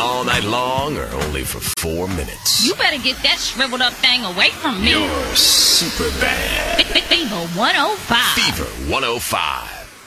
all night long or only for 4 minutes? You better get that shriveled up thing away from me. You're super bad. Fever 105. Fever 105.